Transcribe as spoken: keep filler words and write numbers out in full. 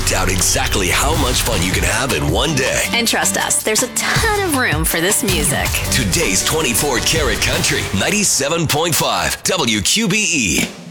mapped out exactly how much fun you can have in one day. And trust us, there's a ton of room for this music. Today's twenty-four karat country, ninety-seven point five W Q B E.